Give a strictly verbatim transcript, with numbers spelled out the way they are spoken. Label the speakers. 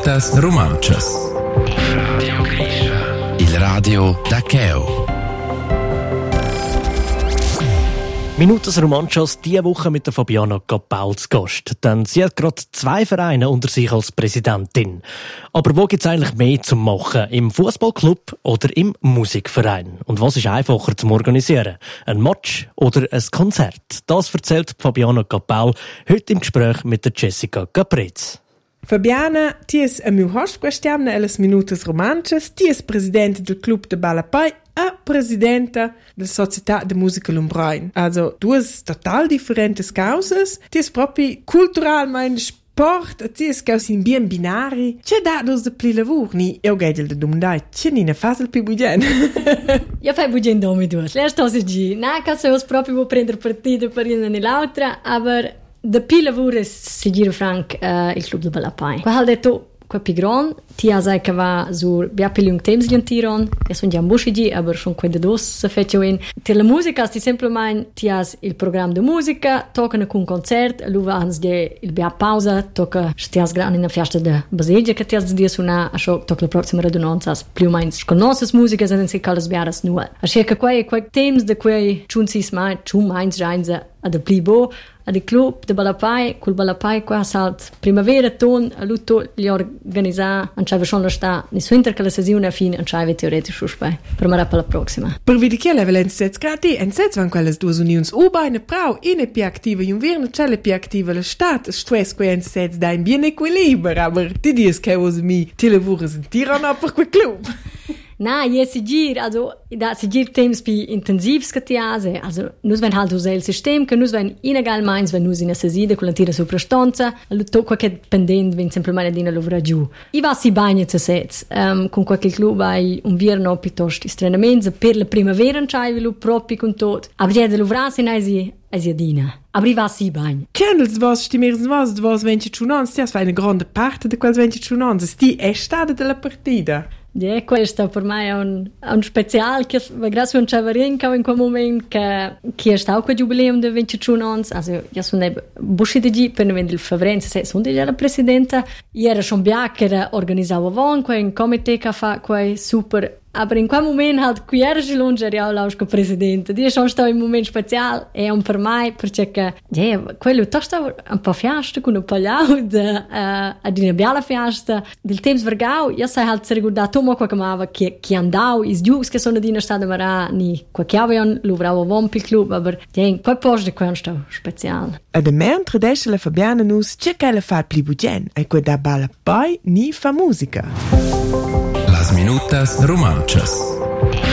Speaker 1: minutas romanchas. Radio Grisha. Il radio da Cheo.
Speaker 2: Minutas Romanchas diese Woche mit der Fabiana Cappel zu Gast. Denn sie hat gerade zwei Vereine unter sich als Präsidentin. Aber wo gibt es eigentlich mehr zu machen? Im Fußballclub oder im Musikverein? Und was ist einfacher zu organisieren? Ein Match oder ein Konzert? Das erzählt Fabiana Cappel heute im Gespräch mit der Jessica Caprez.
Speaker 3: Fabiana, ti es a miu host questiamna ellas Minutas Romanchas, ti es presidente del Club de Balapai e presidenta della Società de Musica Lumbrain. Also, duas total differentes causas, ti es proprio culturalmein sport, ti es caus in bien binari. C'è da dos de pli lavur, ni eu gaidel de domandai, c'è ni ne fasel pi bugen.
Speaker 4: Io fai bugen domi duas, lei sto si gi, na caso os proprio vuoi prendere partito per una nell'altra, aber da pi lavur es Sigiro Frank uh, il Club de Balapai. Qua ha detto qua pigron, ti ha sai che va su bia pi lung temps liantiron, e son giam bushigi, aber schon quei de dos se fetio in. Ti la musica sti semplicemente ti has il programma de musica, toccano con concert, luva ans de il bia pausa, tocca stias gran in una fiesta de Basegia che ti has di suona, a scho tocca la prossima radunanza, più meins conosces musica, sen si calas biaras nuol. A sche che quei quei temps de quei chunsis mai, chu meins reinza a de plibo, a de club de Balapai, col Balapai qua salt primavera ton, a lutto gli organizza, anciava schon la sta, ni su inter che la sesione a fine, anciava teoretisch uspai, per mara per la prossima.
Speaker 3: Per vidi che level en sets grati, en sets van quelles duas unions uba eine Frau, ine pi activa, jung virne celle pi activa la stat, stress que en sets da in bien equiliber, aber di dies che os mi, ti lavura sentiran a per quel club.
Speaker 4: Na, je si gir, also, da si gir temps pi intensivs che ti ase, also, nus ven halt usel sistem, che nus ven inegal meins, ven nus in a seside, con la tira soprastanza, allo tocca che pendent, ven semplicemente dina lovra giù. I va si bagna se sets, um, con qualche club hai un vierno piuttosto istrenamento, per la primavera non c'hai lu proprio con tot, aber je de lovra se nai si, as dina. Aber i va si bagna.
Speaker 3: Kennels was stimmers was, was venti chunans, das war eine grande parte de quels venti chunans, sti è stata della partita.
Speaker 4: Ja, questo per me è un, un special che grazie a un Ciavarenka in quel momento che, che è stato quel jubileum di venticinque anni, also io sono buscita di per il Favrenza, se sono già la presidenta, io ero schon bianca, organizzavo von, quel comité che fa quel super. Aber in quel momento halt qui era già lunge ero l'ausko presidente. Di sono stato in un momento speciale e un per me perché ja, quello to stava un po' fiasta con un pagliao de uh, ad una bella fiesta del temps vergau. Io sai halt se ricordato mo qua chiamava che che andau is gius che sono di una stata mara ni qua che avevano lavoravo von pil club, aber ja, in quel posto di quello stava speciale.
Speaker 3: A de mentre desce la Fabiana nus c'è che la fa pli bugen e quella da balla poi ni fa musica.
Speaker 1: Las minutas romanchas.